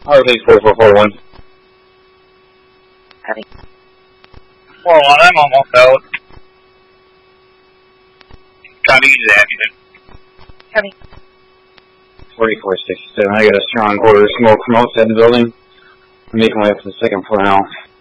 RV 4441. Copy. 4-1, I'm almost out. Copy, use action. Copy. 4467. I got a strong quarter smoke from outside the building. I'm making my way up to the second floor now.